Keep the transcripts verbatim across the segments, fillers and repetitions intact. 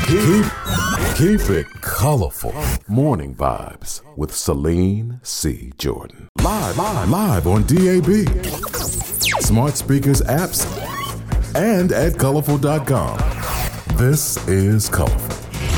Keep, keep it colorful. Morning Vibes with Celine C. Jordan. Live, live, live on D A B, smart speakers, apps, and at colorful dot com. This is Colorful.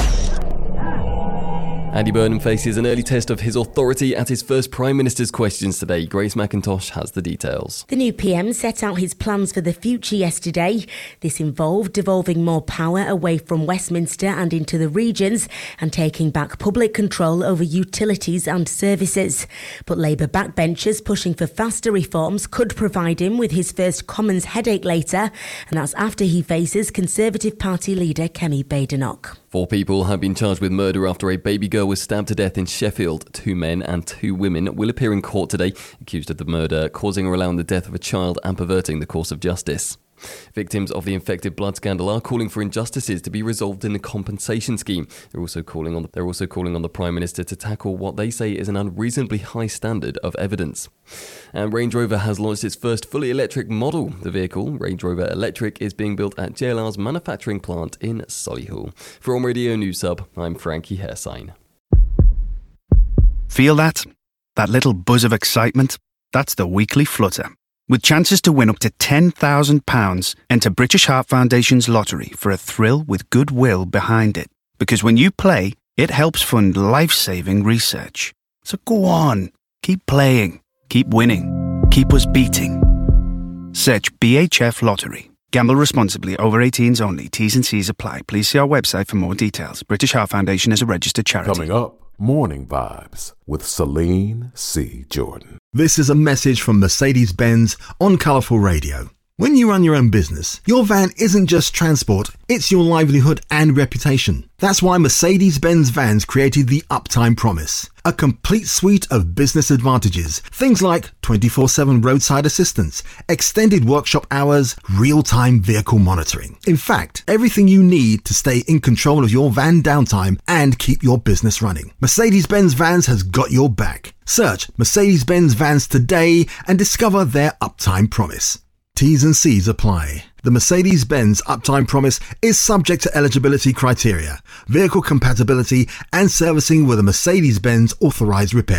Andy Burnham faces an early test of his authority at his first Prime Minister's questions today. Grace McIntosh has the details. The new P M set out his plans for the future yesterday. This involved devolving more power away from Westminster and into the regions and taking back public control over utilities and services. But Labour backbenchers pushing for faster reforms could provide him with his first Commons headache later, and that's after he faces Conservative Party leader Kemi Badenoch. Four people have been charged with murder after a baby girl was stabbed to death in Sheffield. Two men and two women will appear in court today, accused of the murder, causing or allowing the death of a child and perverting the course of justice. Victims of the infected blood scandal are calling for injustices to be resolved in the compensation scheme. They're also calling on the, they're also calling on the Prime Minister to tackle what they say is an unreasonably high standard of evidence. And Range Rover has launched its first fully electric model. The vehicle, Range Rover Electric, is being built at J L R's manufacturing plant in Solihull. For On Radio News Hub, I'm Frankie Hairsign. Feel that? That little buzz of excitement? That's the weekly flutter. With chances to win up to ten thousand pounds, enter British Heart Foundation's lottery for a thrill with goodwill behind it. Because when you play, it helps fund life-saving research. So go on, keep playing, keep winning, keep us beating. Search B H F Lottery. Gamble responsibly. Over eighteens only. T's and C's apply. Please see our website for more details. British Heart Foundation is a registered charity. Coming up, Morning Vibes with Celine C. Jordan. This is a message from Mercedes-Benz on Colourful Radio. When you run your own business, your van isn't just transport, it's your livelihood and reputation. That's why Mercedes-Benz Vans created the Uptime Promise, a complete suite of business advantages. Things like twenty-four seven roadside assistance, extended workshop hours, real-time vehicle monitoring. In fact, everything you need to stay in control of your van downtime and keep your business running. Mercedes-Benz Vans has got your back. Search Mercedes-Benz Vans today and discover their Uptime Promise. T's and C's apply. The Mercedes-Benz Uptime Promise is subject to eligibility criteria, vehicle compatibility and servicing with a Mercedes-Benz authorised repair